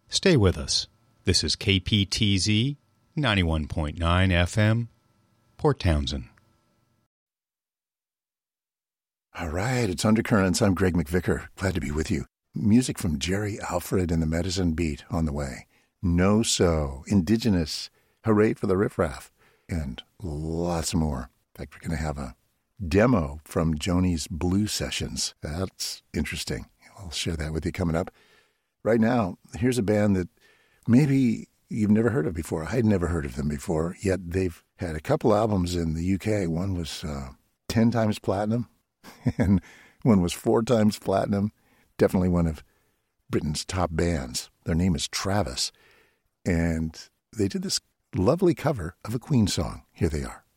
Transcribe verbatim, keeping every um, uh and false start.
Stay with us. This is K P T Z ninety-one point nine F M, Port Townsend. All right, it's Undercurrents. I'm Greg McVicker. Glad to be with you. Music from Jerry Alfred and the Medicine Beat on the way. No So, Indigenous, Hooray for the Riff Raff, and lots more. In fact, we're going to have a demo from Joni's Blue Sessions. That's interesting. I'll share that with you coming up. Right now, here's a band that maybe you've never heard of before. I had never heard of them before, yet they've had a couple albums in the U K. One was uh, ten times platinum, and one was four times platinum. Definitely one of Britain's top bands. Their name is Travis, and they did this lovely cover of a Queen song. Here they are.